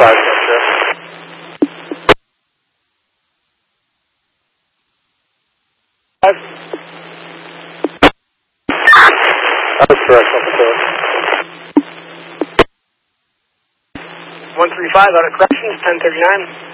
5, sir. That's correct, officer. 135 out of corrections, 1039.